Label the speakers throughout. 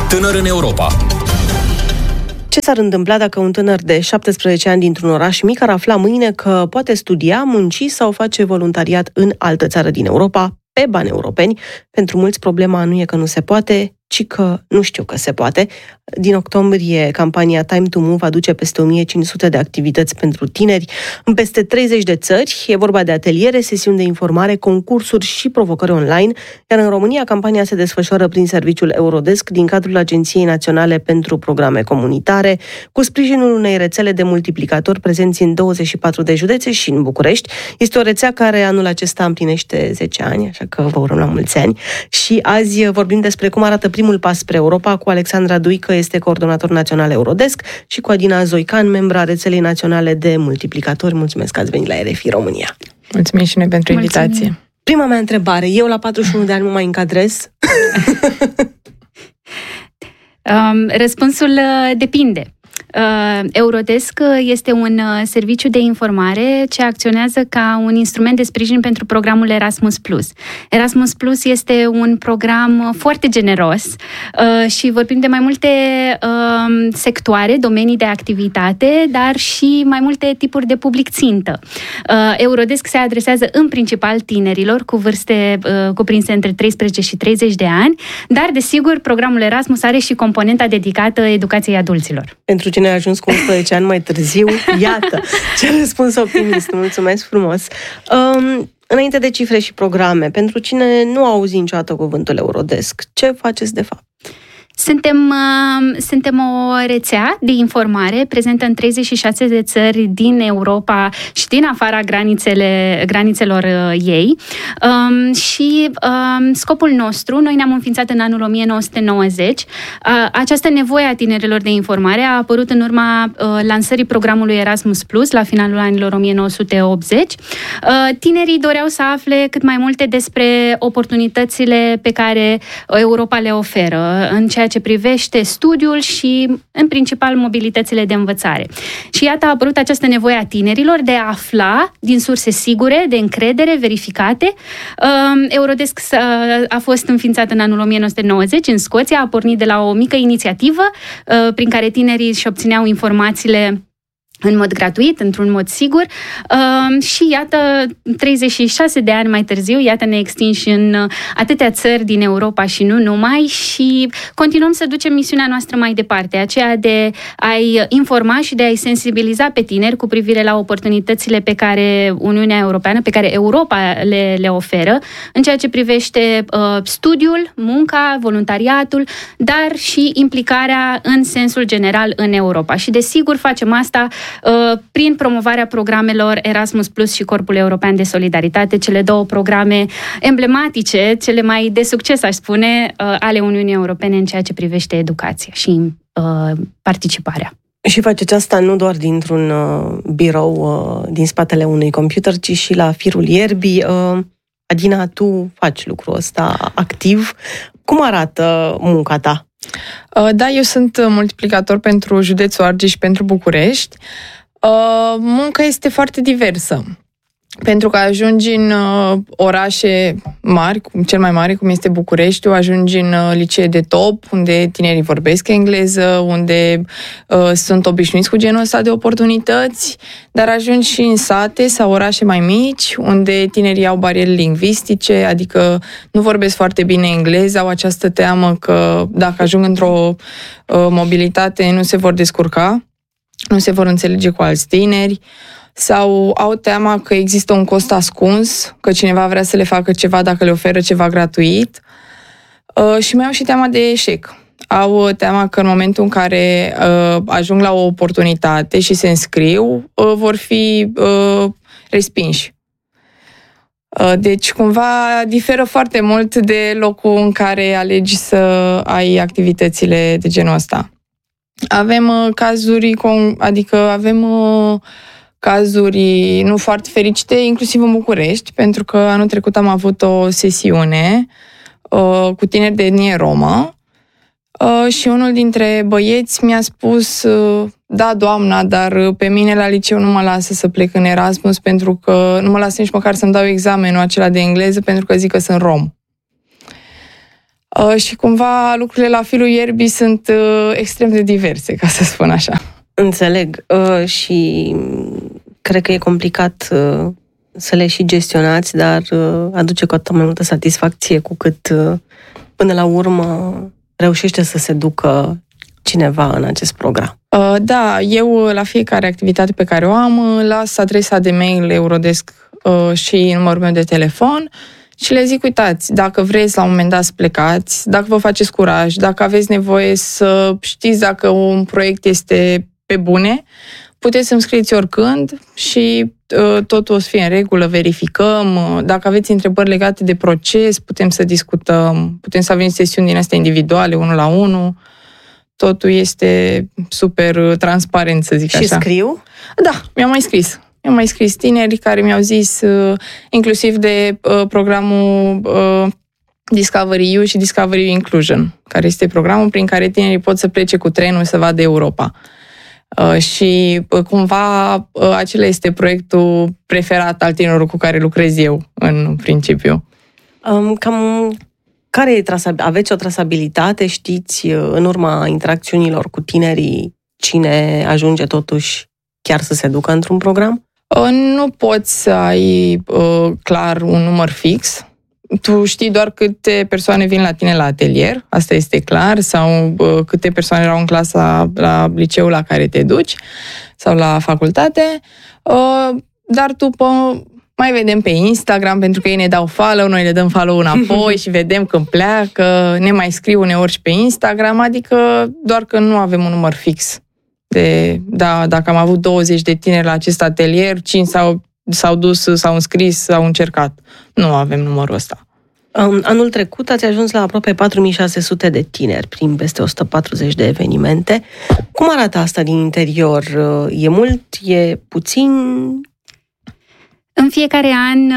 Speaker 1: Tânăr în Europa.
Speaker 2: Ce s-ar întâmpla dacă un tânăr de 17 ani dintr-un oraș mic ar afla mâine că poate studia, munci sau face voluntariat în altă țară din Europa, pe bani europeni? Pentru mulți problema nu e că nu se poate, ci că nu știu că se poate. Din octombrie, campania Time to Move aduce peste 1500 de activități pentru tineri în peste 30 de țări. E vorba de ateliere, sesiuni de informare, concursuri și provocări online, iar în România campania se desfășoară prin serviciul Eurodesk din cadrul Agenției Naționale pentru Programe Comunitare, cu sprijinul unei rețele de multiplicatori prezenți în 24 de județe și în București. Este o rețea care anul acesta împlinește 10 ani, așa că vă urăm la mulți ani. Și azi vorbim despre cum arată primul pas spre Europa cu Alexandra Duică, este coordonator național Eurodesk, și cu Adina Zoican, membra rețelei naționale de multiplicatori. Mulțumesc că ați venit la RFI România.
Speaker 3: Mulțumim și noi pentru invitație.
Speaker 2: Prima mea întrebare. Eu la 41 de ani mă mai încadrez?
Speaker 4: Răspunsul depinde. Eurodesk este un serviciu de informare ce acționează ca un instrument de sprijin pentru programul Erasmus+. Erasmus+ este un program foarte generos și vorbim de mai multe sectoare, domenii de activitate, dar și mai multe tipuri de public țintă. Eurodesk se adresează în principal tinerilor cu vârste cuprinse între 13 și 30 de ani, dar desigur programul Erasmus are și componenta dedicată educației adulților.
Speaker 2: Pentru cine a ajuns cu 11 ani mai târziu, iată, ce răspuns optimist, mulțumesc frumos. Înainte de cifre și programe, pentru cine nu a auzit niciodată cuvântul Eurodesk, ce faceți de fapt?
Speaker 4: Suntem o rețea de informare prezentă în 36 de țări din Europa și din afara granițelor ei. Și scopul nostru, noi ne-am înființat în anul 1990. Această nevoie a tinerilor de informare a apărut în urma lansării programului Erasmus+ la finalul anilor 1980. Tinerii doreau să afle cât mai multe despre oportunitățile pe care Europa le oferă în ceea ce privește studiul și, în principal, mobilitățile de învățare. Și iată, a apărut această nevoie a tinerilor de a afla din surse sigure, de încredere, verificate. Eurodesk a fost înființat în anul 1990 în Scoția, a pornit de la o mică inițiativă prin care tinerii își obțineau informațiile în mod gratuit, într-un mod sigur, și iată, 36 de ani mai târziu, iată, ne extinși în atâtea țări din Europa și nu numai, și continuăm să ducem misiunea noastră mai departe, aceea de a-i informa și de a-i sensibiliza pe tineri cu privire la oportunitățile pe care Uniunea Europeană, pe care Europa le oferă, în ceea ce privește studiul, munca, voluntariatul, dar și implicarea în sensul general în Europa. Și desigur facem asta prin promovarea programelor Erasmus Plus și Corpul European de Solidaritate, cele două programe emblematice, cele mai de succes, aș spune, ale Uniunii Europene în ceea ce privește educația și participarea.
Speaker 2: Și faceți asta nu doar dintr-un birou din spatele unui computer, ci și la firul ierbii. Adina, tu faci lucrul ăsta activ. Cum arată munca ta?
Speaker 3: Da, eu sunt multiplicator pentru județul Argeș și pentru București. Munca este foarte diversă. Pentru că ajungi în orașe mari, cel mai mare, cum este Bucureștiul, ajungi în licee de top, unde tinerii vorbesc engleză, unde sunt obișnuiți cu genul ăsta de oportunități, dar ajungi și în sate sau orașe mai mici, unde tinerii au bariere lingvistice, adică nu vorbesc foarte bine engleză, au această teamă că dacă ajung într-o mobilitate nu se vor descurca, nu se vor înțelege cu alți tineri, sau au teama că există un cost ascuns, că cineva vrea să le facă ceva dacă le oferă ceva gratuit, și mai au și teama de eșec. Au teama că în momentul în care ajung la o oportunitate și se înscriu, vor fi respinși. Deci, cumva, diferă foarte mult de locul în care alegi să ai activitățile de genul ăsta. Avem cazuri, cazuri nu foarte fericite, inclusiv în București, pentru că anul trecut am avut o sesiune cu tineri de etnie romă și unul dintre băieți mi-a spus: da, doamna, dar pe mine la liceu nu mă lasă să plec în Erasmus pentru că nu mă lasă nici măcar să-mi dau examenul acela de engleză pentru că zic că sunt rom. Și cumva lucrurile la firul ierbii sunt extrem de diverse, ca să spun așa.
Speaker 2: Înțeleg. Și cred că e complicat să le și gestionați, dar aduce cu atât mai multă satisfacție cu cât până la urmă reușește să se ducă cineva în acest program.
Speaker 3: Da, eu la fiecare activitate pe care o am las adresa de mail Eurodesk și numărul meu de telefon și le zic, uitați, dacă vreți la un moment dat să plecați, dacă vă faceți curaj, dacă aveți nevoie să știți dacă un proiect este pe bune, puteți să-mi scrieți oricând și totul o să fie în regulă, verificăm. Dacă aveți întrebări legate de proces, putem să discutăm, putem să avem sesiuni din astea individuale, 1-la-1. Totul este super transparent, să zic așa.
Speaker 2: Și scriu?
Speaker 3: Da, mi-am mai scris tineri care mi-au zis, inclusiv de programul Discovery U și Discovery U Inclusion, care este programul prin care tinerii pot să plece cu trenul să vadă Europa. Și cumva acela este proiectul preferat al tinerilor cu care lucrez eu, în principiu.
Speaker 2: Cam care e aveți o trasabilitate? Știți, în urma interacțiunilor cu tinerii, cine ajunge totuși chiar să se ducă într-un program?
Speaker 3: Nu poți să ai clar un număr fix. Tu știi doar câte persoane vin la tine la atelier, asta este clar, sau câte persoane erau în clasa la liceul la care te duci sau la facultate, dar tu mai vedem pe Instagram, pentru că ei ne dau follow, noi le dăm follow înapoi și vedem când pleacă, ne mai scriu uneori și pe Instagram, adică doar că nu avem un număr fix. Dacă am avut 20 de tineri la acest atelier, 5 s-au dus, s-au înscris, s-au încercat. Nu avem numărul ăsta.
Speaker 2: Anul trecut ați ajuns la aproape 4600 de tineri prin peste 140 de evenimente. Cum arată asta din interior? E mult? E puțin?
Speaker 4: În fiecare an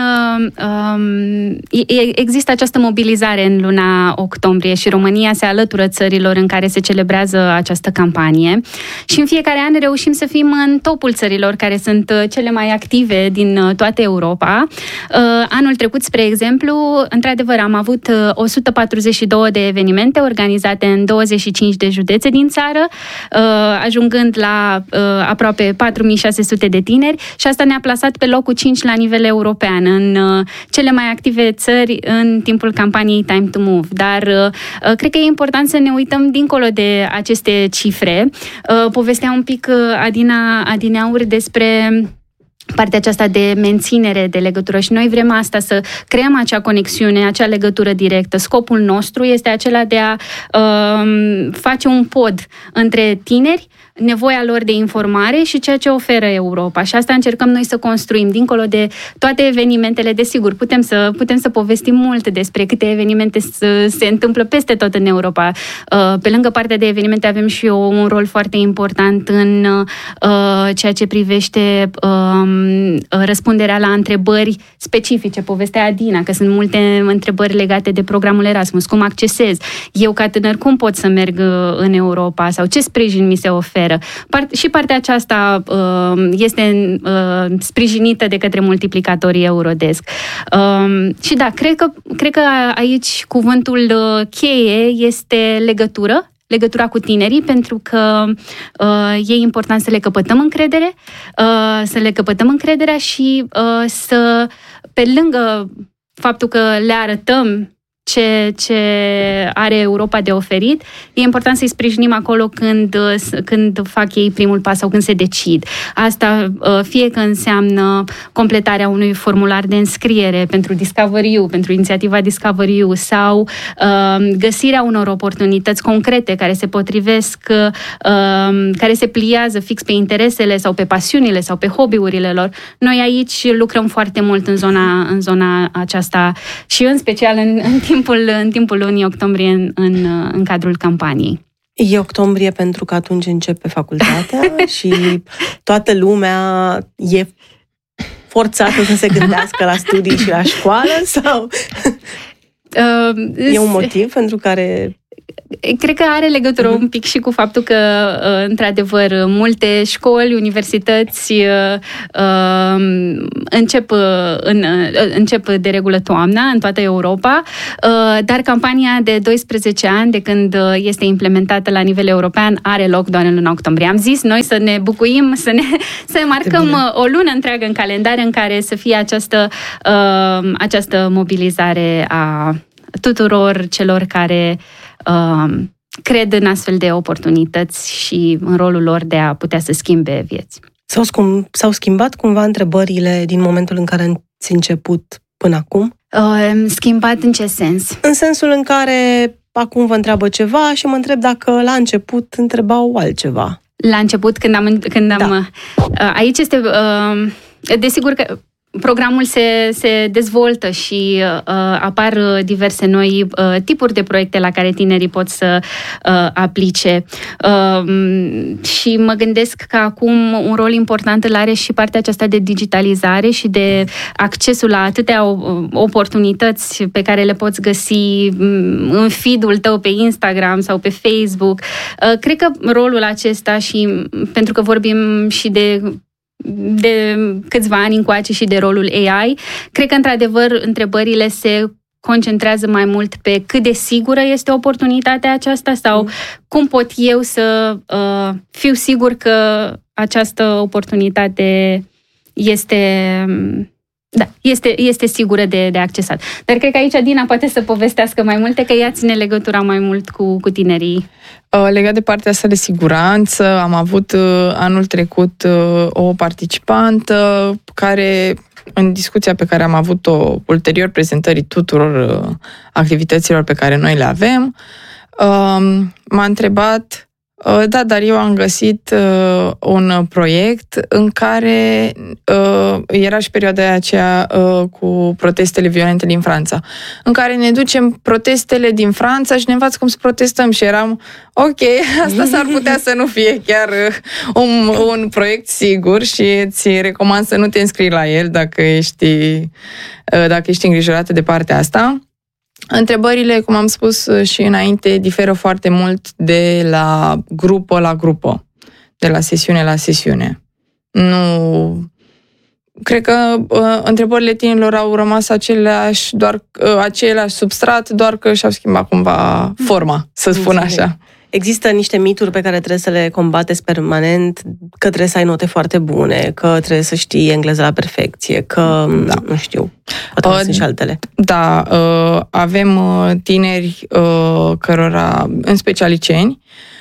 Speaker 4: există această mobilizare în luna octombrie și România se alătură țărilor în care se celebrează această campanie și în fiecare an reușim să fim în topul țărilor care sunt cele mai active din toată Europa. Anul trecut, spre exemplu, într-adevăr am avut 142 de evenimente organizate în 25 de județe din țară, ajungând la aproape 4600 de tineri și asta ne-a plasat pe locul 5 la nivel european, în cele mai active țări în timpul campaniei Time to Move. Dar cred că e important să ne uităm dincolo de aceste cifre. Povestea un pic adineauri despre partea aceasta de menținere de legătură și noi vrem asta, să creăm acea conexiune, acea legătură directă. Scopul nostru este acela de a face un pod între tineri, nevoia lor de informare și ceea ce oferă Europa. Și asta încercăm noi să construim, dincolo de toate evenimentele. Desigur, putem să povestim mult despre câte evenimente se întâmplă peste tot în Europa. Pe lângă partea de evenimente avem și un rol foarte important în ceea ce privește răspunderea la întrebări specifice. Povestea Adina, că sunt multe întrebări legate de programul Erasmus. Cum accesez? Eu, ca tânăr, cum pot să merg în Europa? Sau ce sprijin mi se oferă? Și partea aceasta este sprijinită de către multiplicatorii Eurodesk. Și da, cred că aici cuvântul cheie este legătura cu tinerii, pentru că e important să le căpătăm încrederea și să, pe lângă faptul că le arătăm ce are Europa de oferit, e important să-i sprijinim acolo când fac ei primul pas sau când se decid. Asta fie că înseamnă completarea unui formular de înscriere pentru Discovery U, pentru inițiativa Discovery U, sau găsirea unor oportunități concrete care se potrivesc, care se pliază fix pe interesele sau pe pasiunile sau pe hobby-urile lor. Noi aici lucrăm foarte mult în zona aceasta și în special în timpul lunii octombrie în cadrul campaniei.
Speaker 2: E octombrie pentru că atunci începe facultatea și toată lumea e forțată să se gândească la studii și la școală, sau e un motiv pentru care
Speaker 4: Cred că are legătură un pic și cu faptul că, într-adevăr, multe școli, universități încep de regulă toamna în toată Europa, dar campania de 12 ani, de când este implementată la nivel european, are loc doar în luna octombrie. Am zis noi să ne bucuim, să marcăm o lună întreagă în calendar în care să fie această mobilizare a tuturor celor care cred în astfel de oportunități și în rolul lor de a putea să schimbe vieți.
Speaker 2: S-au schimbat cumva întrebările din momentul în care ați început până acum?
Speaker 4: Schimbat în ce sens?
Speaker 2: În sensul în care acum vă întreabă ceva și mă întreb dacă la început întrebau altceva.
Speaker 4: La început, când am aici este desigur că programul se dezvoltă și apar diverse noi tipuri de proiecte la care tinerii pot să aplice. Și mă gândesc că acum un rol important îl are și partea aceasta de digitalizare și de accesul la atâtea oportunități pe care le poți găsi în feed-ul tău pe Instagram sau pe Facebook. Cred că rolul acesta, și pentru că vorbim și de câțiva ani încoace și de rolul AI, cred că, într-adevăr, întrebările se concentrează mai mult pe cât de sigură este oportunitatea aceasta sau cum pot eu să fiu sigur că această oportunitate este sigură de accesat. Dar cred că aici Dina poate să povestească mai multe, că ea ține legătura mai mult cu tinerii.
Speaker 3: Legat de partea asta de siguranță, am avut anul trecut o participantă care, în discuția pe care am avut-o ulterior prezentării tuturor activităților pe care noi le avem, m-a întrebat: da, dar eu am găsit un proiect în care era și perioada aceea cu protestele violente din Franța, în care ne ducem protestele din Franța și ne învață cum să protestăm. Și eram, ok, asta s-ar putea să nu fie chiar un proiect sigur și îți recomand să nu te înscrii la el dacă ești îngrijorată de partea asta. Întrebările, cum am spus și înainte, diferă foarte mult de la grupă la grupă, de la sesiune la sesiune. Nu... Cred că întrebările tinerilor au rămas aceleași substrat, doar că și-au schimbat cumva forma, să spun așa.
Speaker 2: Există niște mituri pe care trebuie să le combateți permanent, că trebuie să ai note foarte bune, că trebuie să știi engleză la perfecție, că, nu știu, poate sunt și altele.
Speaker 3: Da, avem tineri cărora, în special liceni,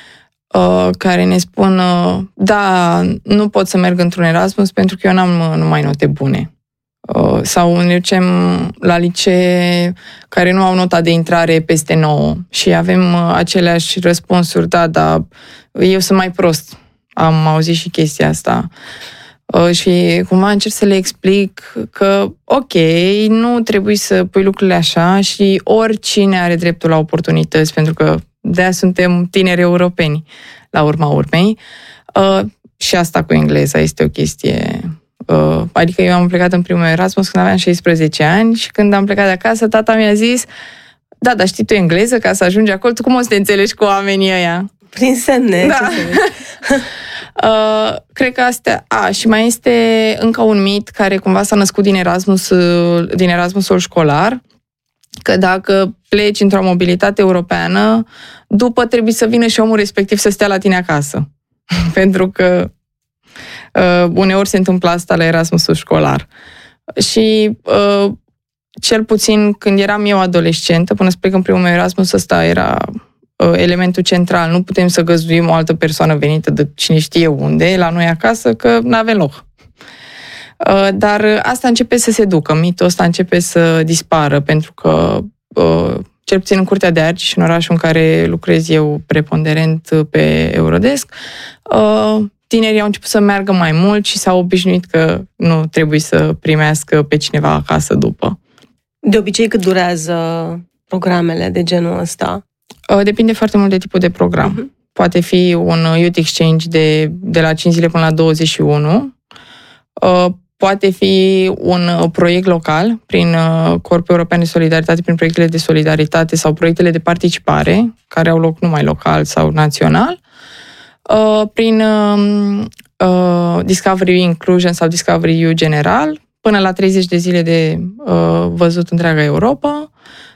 Speaker 3: care ne spun, da, nu pot să merg într-un Erasmus pentru că eu n-am numai note bune. Sau ne ducem la licee care nu au nota de intrare peste 9 și avem aceleași răspunsuri: da, dar eu sunt mai prost. Am auzit și chestia asta. Și cumva încerc să le explic că, ok, nu trebuie să pui lucrurile așa și oricine are dreptul la oportunități, pentru că de-aia suntem tineri europeni, la urma urmei. Și asta cu engleza este o chestie... Adică eu am plecat în primul Erasmus când aveam 16 ani și când am plecat de acasă, tata mi-a zis: da, dar știi tu engleză ca să ajungi acolo? Tu cum o să te înțelegi cu oamenii ăia?
Speaker 2: Prin semne.
Speaker 3: Da. Cred că astea... și mai este încă un mit care cumva s-a născut din Erasmusul școlar, că dacă pleci într-o mobilitate europeană, după trebuie să vină și omul respectiv să stea la tine acasă. Pentru că uneori se întâmplă asta la Erasmusul școlar. Și cel puțin când eram eu adolescentă, până să plec în primul meu Erasmus, ăsta era elementul central. Nu putem să găzduim o altă persoană venită de cine știe unde, la noi acasă, că n-avem loc. Dar asta începe să se ducă, mitul ăsta începe să dispară, pentru că cel puțin în Curtea de Argeș și în orașul în care lucrez eu preponderent pe Eurodesk, tinerii au început să meargă mai mult și s-au obișnuit că nu trebuie să primească pe cineva acasă după.
Speaker 2: De obicei, cât durează programele de genul ăsta?
Speaker 3: Depinde foarte mult de tipul de program. Poate fi un Youth Exchange de la 5 zile până la 21. poate fi un proiect local prin Corpul European de Solidaritate, prin proiectele de solidaritate sau proiectele de participare, care au loc numai local sau național, prin Discovery Inclusion sau Discovery EU general, până la 30 de zile de văzut întreaga Europa,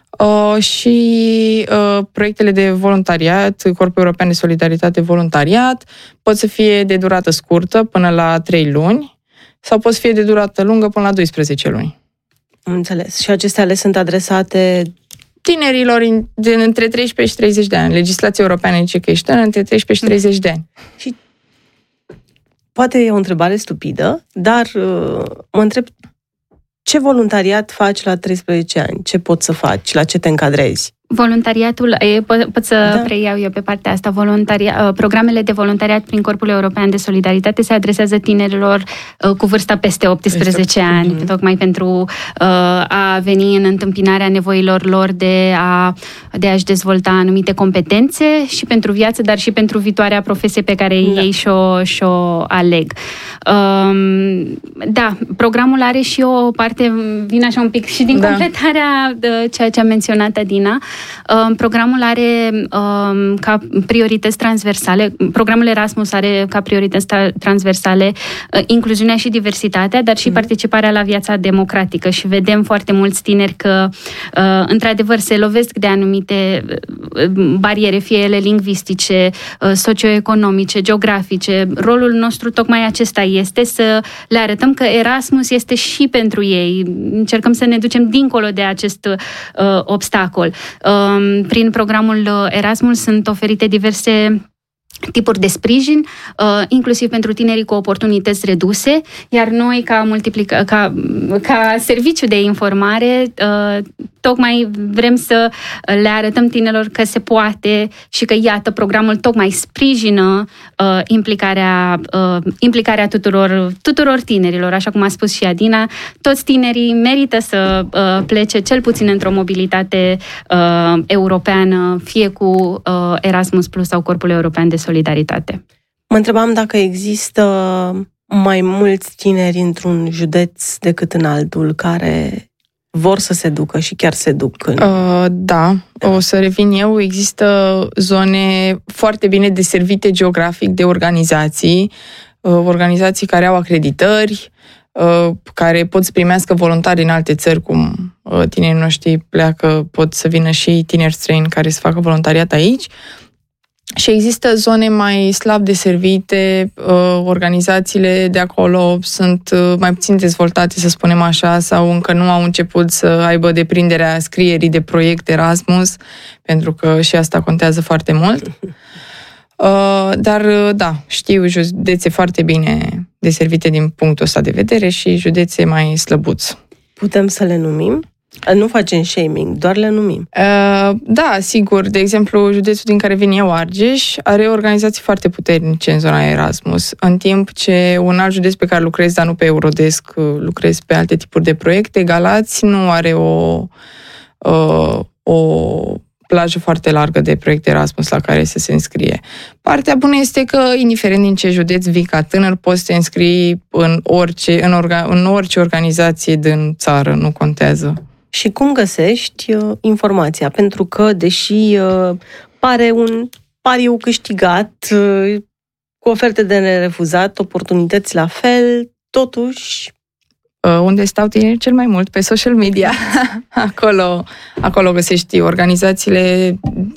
Speaker 3: și proiectele de voluntariat, Corpul European de Solidaritate Voluntariat, pot să fie de durată scurtă până la 3 luni sau pot să fie de durată lungă până la 12 luni.
Speaker 2: Înțeles. Și acestea sunt adresate
Speaker 3: tinerilor între 13 și 30 de ani. Legislația europeană zice că ești între 13 și 30 de ani.
Speaker 2: Și poate e o întrebare stupidă, dar mă întreb, ce voluntariat faci la 13 ani? Ce poți să faci? La ce te încadrezi?
Speaker 4: Voluntariatul, pot să preiau eu pe partea asta, programele de voluntariat prin Corpul European de Solidaritate se adresează tinerilor cu vârsta peste 18 ani, tocmai pentru a veni în întâmpinarea nevoilor lor de a-și dezvolta anumite competențe și pentru viață, dar și pentru viitoarea profesie pe care ei și-o aleg. Da, programul are și o parte, vine așa un pic și din completarea de ceea ce a menționat Adina. Programul are ca priorități transversale, programul Erasmus are ca priorități transversale incluziunea și diversitatea, dar și participarea la viața democratică și vedem foarte mulți tineri că într-adevăr se lovesc de anumite bariere, fie ele lingvistice, socioeconomice, geografice. Rolul nostru tocmai acesta este să le arătăm că Erasmus este și pentru ei. Încercăm să ne ducem dincolo de acest obstacol. Prin programul Erasmus sunt oferite diverse tipuri de sprijin, inclusiv pentru tinerii cu oportunități reduse, iar noi, ca serviciu de informare, tocmai vrem să le arătăm tinerilor că se poate și că, iată, programul tocmai sprijină implicarea tuturor tinerilor, așa cum a spus și Adina. Toți tinerii merită să plece cel puțin într-o mobilitate europeană, fie cu Erasmus Plus sau Corpul European de Solidaritate.
Speaker 2: Mă întrebam dacă există mai mulți tineri într-un județ decât în altul care vor să se ducă și chiar se duc
Speaker 3: Da, o să revin eu. Există zone foarte bine deservite geografic de organizații care au acreditări, care pot să primească voluntari din alte țări, cum tinerii noștri pleacă, pot să vină și tineri străini care să facă voluntariat aici. Și există zone mai slab deservite, organizațiile de acolo sunt mai puțin dezvoltate, să spunem așa, sau încă nu au început să aibă deprinderea scrierii de proiect Erasmus, pentru că și asta contează foarte mult. Dar, da, știu județe foarte bine deservite din punctul ăsta de vedere și județe mai slăbuți.
Speaker 2: Putem să le numim? Nu facem shaming, doar le numim.
Speaker 3: Da, sigur. De exemplu, județul din care vin eu, Argeș, are organizații foarte puternice în zona Erasmus, în timp ce un alt județ pe care lucrez, dar nu pe Eurodesc, lucrez pe alte tipuri de proiecte, Galați, nu are o plajă foarte largă de proiecte Erasmus la care să se înscrie. Partea bună este că, indiferent din ce județ vii ca tânăr, poți să te înscrii în orice organizație din țară, nu contează.
Speaker 2: Și cum găsești informația? Pentru că, deși pare un pariu câștigat, cu oferte de nerefuzat, oportunități la fel, totuși...
Speaker 3: Unde stau tineri cel mai mult? Pe social media. Acolo găsești organizațiile,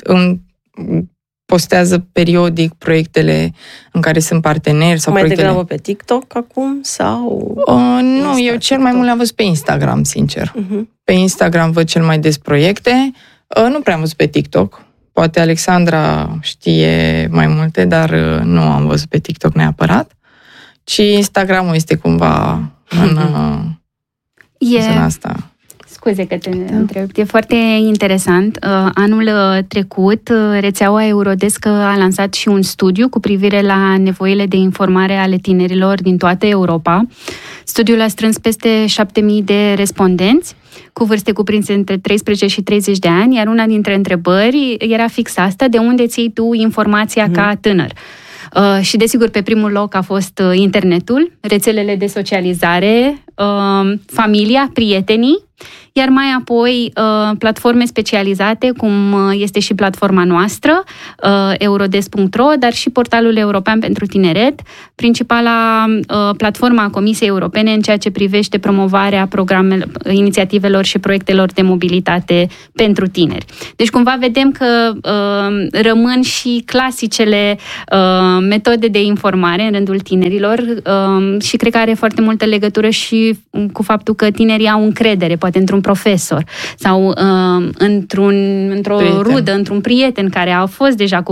Speaker 3: postează periodic proiectele în care sunt parteneri. Sau
Speaker 2: mai degrabă pe TikTok acum? Sau
Speaker 3: nu, eu cel mai mult le-am văzut pe Instagram, sincer. Pe Instagram văd cel mai des proiecte. Nu prea am văzut pe TikTok. Poate Alexandra știe mai multe, dar nu am văzut pe TikTok neapărat. Ci Instagramul este cumva în zona asta.
Speaker 4: Scuze că te întreb. E foarte interesant. Anul trecut, rețeaua Eurodesc a lansat și un studiu cu privire la nevoile de informare ale tinerilor din toată Europa. Studiul a strâns peste 7.000 de respondenți cu vârste cuprinse între 13 și 30 de ani, iar una dintre întrebări era fix asta: de unde ții tu informația ca tânăr? Și desigur pe primul loc a fost internetul, rețelele de socializare, familia, prietenii, iar mai apoi platforme specializate, cum este și platforma noastră, eurodesk.ro, dar și portalul european pentru tineret, principala platforma a Comisiei Europene în ceea ce privește promovarea inițiativelor și proiectelor de mobilitate pentru tineri. Deci cumva vedem că rămân și clasicele metode de informare în rândul tinerilor și cred că are foarte multă legătură și cu faptul că tinerii au încredere, poate într-un profesor sau într-o rudă, într-un prieten care au fost deja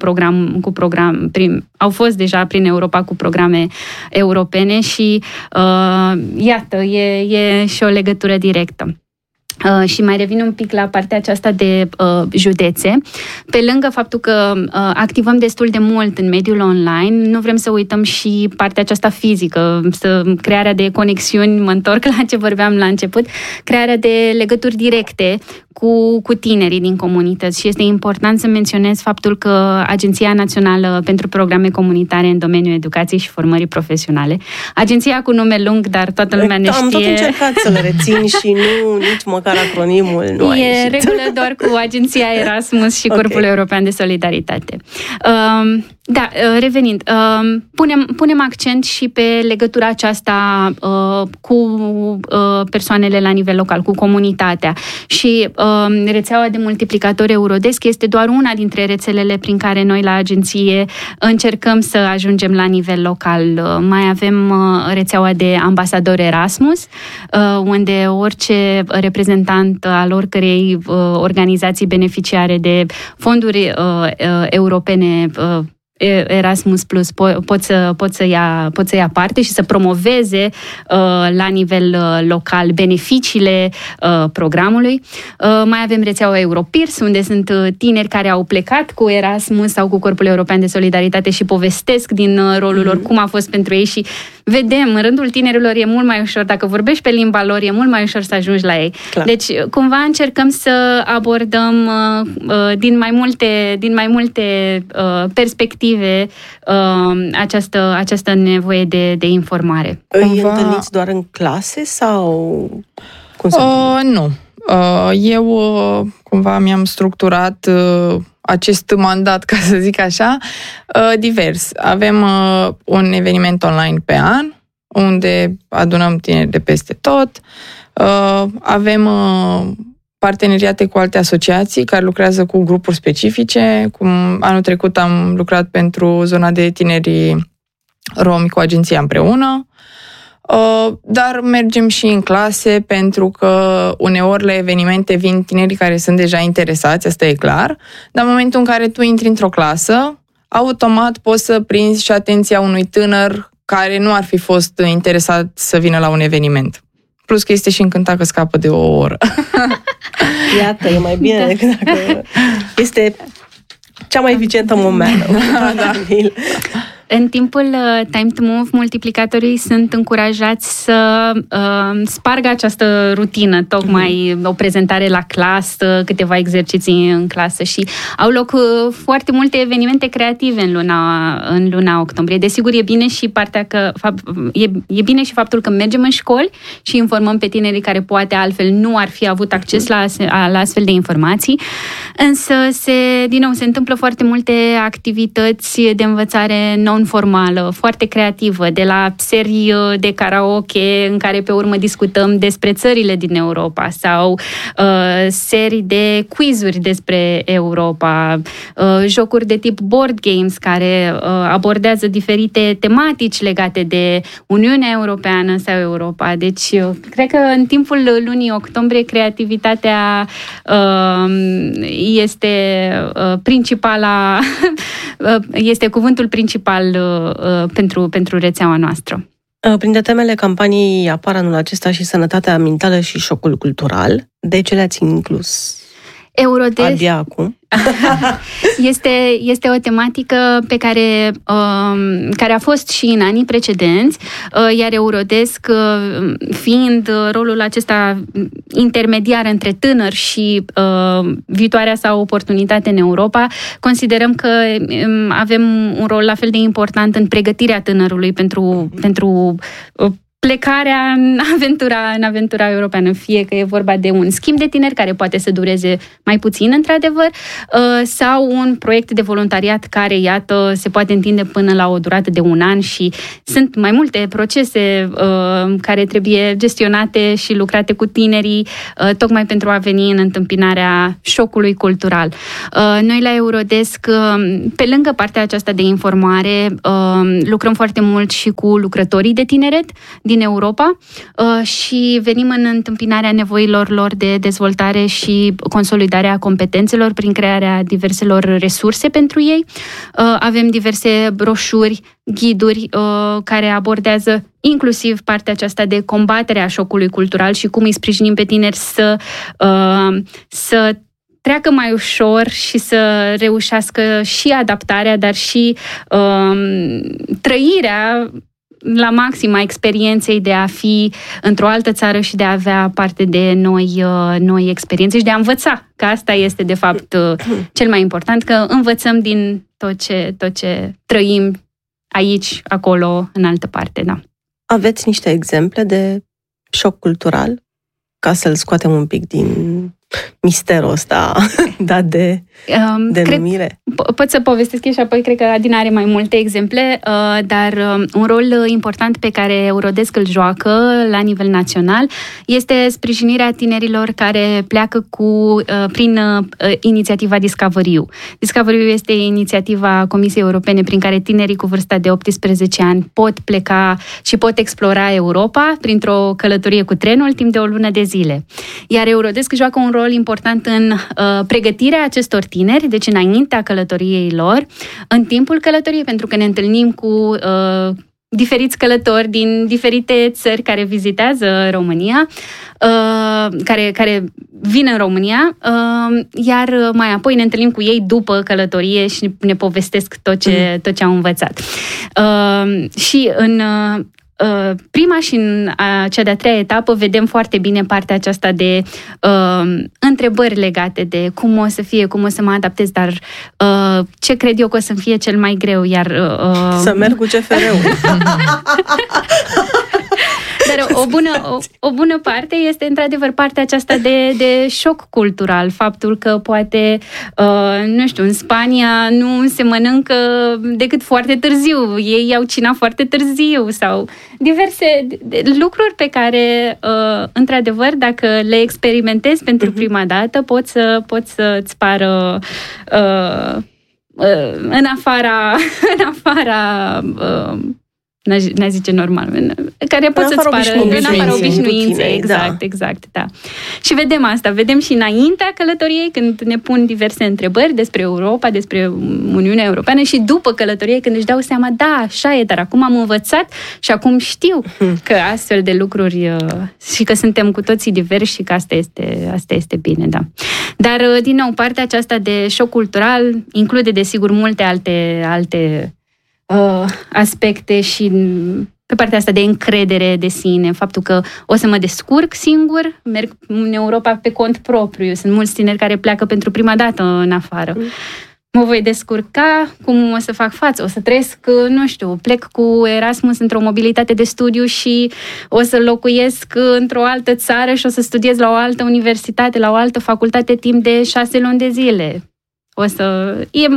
Speaker 4: au fost deja prin Europa cu programe europene și iată, e și o legătură directă. Și mai revin un pic la partea aceasta de județe. Pe lângă faptul că activăm destul de mult în mediul online, nu vrem să uităm și partea aceasta fizică, crearea de conexiuni, mă întorc la ce vorbeam la început, crearea de legături directe cu tinerii din comunități și este important să menționez faptul că Agenția Națională pentru Programe Comunitare în domeniul educației și formării profesionale, agenția cu nume lung, dar toată lumea ne știe.
Speaker 2: Am tot încercat să le rețin și nu nici măcar acronimul nu a ieșit.
Speaker 4: E regulă doar cu Agenția Erasmus și Corpul European de Solidaritate. Da, revenind, punem accent și pe legătura aceasta cu persoanele la nivel local, cu comunitatea și rețeaua de multiplicatori Eurodesk este doar una dintre rețelele prin care noi la agenție încercăm să ajungem la nivel local. Mai avem rețeaua de ambasadori Erasmus, unde orice reprezentant al oricărei organizații beneficiare de fonduri europene Erasmus Plus pot să ia parte și să promoveze la nivel local beneficiile programului. Mai avem rețeaua Europeers, unde sunt tineri care au plecat cu Erasmus sau cu Corpul European de Solidaritate și povestesc din rolul lor cum a fost pentru ei și vedem, în rândul tinerilor e mult mai ușor, dacă vorbești pe limba lor, e mult mai ușor să ajungi la ei. Clar. Deci, cumva încercăm să abordăm din mai multe perspective această nevoie de informare.
Speaker 2: Îi întâlniți doar în clase sau cum se
Speaker 3: nu. Eu cumva mi-am structurat acest mandat, ca să zic așa, divers. Avem un eveniment online pe an, unde adunăm tineri de peste tot. Avem parteneriate cu alte asociații care lucrează cu grupuri specifice. Cum anul trecut am lucrat pentru zona de tineri romi cu agenția împreună. Dar mergem și în clase pentru că uneori la evenimente vin tinerii care sunt deja interesați, asta e clar, dar în momentul în care tu intri într-o clasă, automat poți să prinzi și atenția unui tânăr care nu ar fi fost interesat să vină la un eveniment. Plus că este și încântat că scapă de o oră.
Speaker 2: Iată, e mai bine decât dacă este cea mai eficientă momeală. Da.
Speaker 4: În timpul Time to Move, multiplicatorii sunt încurajați să spargă această rutină, tocmai o prezentare la clasă, câteva exerciții în clasă și au loc foarte multe evenimente creative în luna octombrie. Desigur, e bine și e bine și faptul că mergem în școli și informăm pe tinerii care poate altfel nu ar fi avut acces la astfel de informații, însă se întâmplă foarte multe activități de învățare non-formală, foarte creativă, de la serii de karaoke în care pe urmă discutăm despre țările din Europa sau serii de quizuri despre Europa, jocuri de tip board games care abordează diferite tematici legate de Uniunea Europeană sau Europa. Deci, cred că în timpul lunii octombrie creativitatea este principala, este cuvântul principal pentru rețeaua noastră.
Speaker 2: Printre temele campaniei apar anul acesta și sănătatea mentală și șocul cultural. De ce le-ați inclus? abia acum?
Speaker 4: Este o tematică pe care a fost și în anii precedenți, iar Eurodesc, fiind rolul acesta intermediar între tânăr și viitoarea sa oportunitate în Europa, considerăm că avem un rol la fel de important în pregătirea tânărului pentru plecarea în aventura europeană, fie că e vorba de un schimb de tineri care poate să dureze mai puțin, într-adevăr, sau un proiect de voluntariat care, iată, se poate întinde până la o durată de 1 an și sunt mai multe procese care trebuie gestionate și lucrate cu tinerii, tocmai pentru a veni în întâmpinarea șocului cultural. Noi la Eurodesc, pe lângă partea aceasta de informare, lucrăm foarte mult și cu lucrătorii de tineret din Europa și venim în întâmpinarea nevoilor lor de dezvoltare și consolidarea competențelor prin crearea diverselor resurse pentru ei. Avem diverse broșuri, ghiduri care abordează inclusiv partea aceasta de combatere a șocului cultural și cum îi sprijinim pe tineri să treacă mai ușor și să reușească și adaptarea, dar și trăirea la maxim a experienței de a fi într-o altă țară și de a avea parte de noi experiențe și de a învăța, că asta este de fapt cel mai important, că învățăm din tot ce trăim aici, acolo, în altă parte, da.
Speaker 2: Aveți niște exemple de șoc cultural? Ca să-l scoatem un pic din misterul ăsta dat de denumire.
Speaker 4: Pot să povestesc eu și apoi cred că Adina are mai multe exemple, dar un rol important pe care Eurodesc îl joacă la nivel național este sprijinirea tinerilor care pleacă prin inițiativa Discovery-U. Discovery-U este inițiativa Comisiei Europene prin care tinerii cu vârsta de 18 ani pot pleca și pot explora Europa printr-o călătorie cu trenul timp de o lună de zile. Iar Eurodesc joacă un rol important în pregătirea acestor tineri, deci înaintea călătoriei lor, în timpul călătoriei, pentru că ne întâlnim cu diferiți călători din diferite țări care vizitează România, care vin în România, iar mai apoi ne întâlnim cu ei după călătorie și ne povestesc tot ce au învățat. Și în prima și în cea de-a treia etapă vedem foarte bine partea aceasta de întrebări legate de cum o să fie, cum o să mă adaptez, dar ce cred eu că o să fie cel mai greu, iar
Speaker 2: să merg cu CFR-ul.
Speaker 4: Dar o bună parte este, într-adevăr, partea aceasta de șoc cultural. Faptul că poate, nu știu, în Spania nu se mănâncă decât foarte târziu. Ei iau cina foarte târziu sau diverse lucruri pe care, într-adevăr, dacă le experimentezi pentru prima dată, poți să-ți pară în afara n-a zice normal, care pot să-ți pară în afara obișnuinței. Exact, da. Și vedem asta, vedem și înaintea călătoriei, când ne pun diverse întrebări despre Europa, despre Uniunea Europeană și după călătorie, când își dau seama, da, așa e, dar acum am învățat și acum știu că astfel de lucruri și că suntem cu toții diversi și că asta este bine, da. Dar, din nou, partea aceasta de șoc cultural include, desigur, multe alte aspecte și pe partea asta de încredere de sine, faptul că o să mă descurc singur, merg în Europa pe cont propriu. Sunt mulți tineri care pleacă pentru prima dată în afară. Mă voi descurca, cum o să fac față, o să trăiesc, nu știu, plec cu Erasmus într-o mobilitate de studiu și o să locuiesc într-o altă țară și o să studiez la o altă universitate, la o altă facultate timp de 6 luni de zile. O să...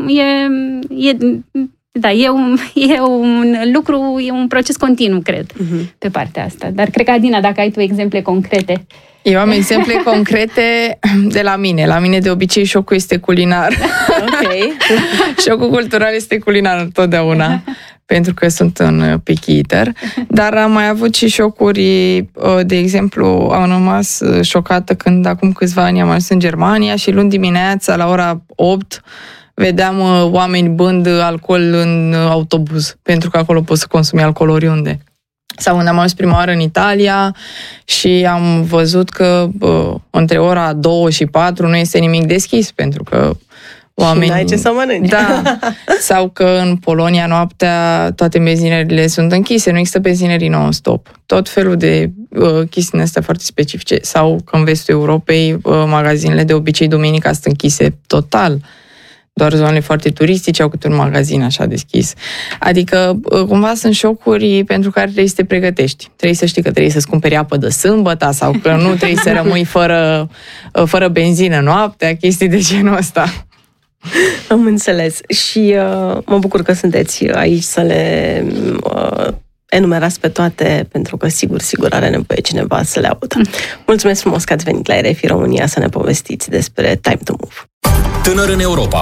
Speaker 4: Da, e un lucru, e un proces continuu, cred, pe partea asta. Dar cred că, Adina, dacă ai tu exemple concrete.
Speaker 3: Eu am exemple concrete de la mine. La mine, de obicei, șocul este culinar.
Speaker 2: Ok.
Speaker 3: Șocul cultural este culinar întotdeauna, pentru că sunt un picky eater. Dar am mai avut și șocuri, de exemplu, am rămas șocată când acum câțiva ani am ajuns în Germania și luni dimineața, la ora 8, vedeam oameni bând alcool în autobuz, pentru că acolo poți să consumi alcool oriunde. Sau când am ajuns prima oară în Italia și am văzut că între ora 2 și 4 nu este nimic deschis, pentru că oamenii...
Speaker 2: Și n-ai ce să mănânci.
Speaker 3: Da. Sau că în Polonia noaptea toate benzinările sunt închise, nu există benzinării non-stop. Tot felul de chestiuni astea foarte specifice. Sau că în vestul Europei magazinele de obicei duminica sunt închise total. Doar zonele foarte turistice au câte un magazin așa deschis. Adică, cumva sunt șocuri pentru care trebuie să te pregătești. Trebuie să știi că trebuie să-ți cumperi apă de sâmbătă sau că nu trebuie să rămâi fără benzină noaptea, chestii de genul ăsta.
Speaker 2: Am înțeles. Și mă bucur că sunteți aici să le enumerați pe toate, pentru că sigur are nevoie cineva să le audă. Mulțumesc frumos că ați venit la RFI România să ne povestiți despre Time to Move.
Speaker 1: Tânăr în Europa.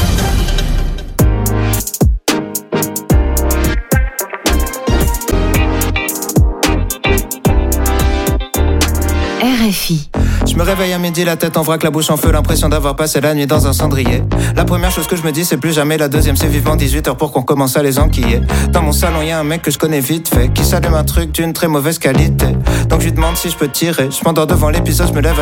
Speaker 5: RFI.
Speaker 6: Je me réveille à midi, la tête en vrac, la bouche en feu, l'impression d'avoir passé la nuit dans un cendrier. La première chose que je me dis, c'est plus jamais. La deuxième, c'est vivement 18h pour qu'on commence à les enquiller. Dans mon salon, y a un mec que je connais vite fait, qui s'allume un truc d'une très mauvaise qualité. Donc je lui demande si je peux tirer. Je m'endors devant l'épisode, je me lève